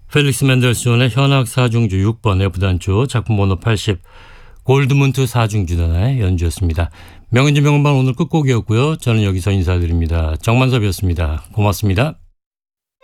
펠릭스 맨델스존의 현악 사중주 6번 F단조 작품 번호 80 골드문트 사중주단의 연주였습니다. 명은지 명음반 오늘 끝곡이었고요. 저는 여기서 인사드립니다. 정만섭이었습니다. 고맙습니다.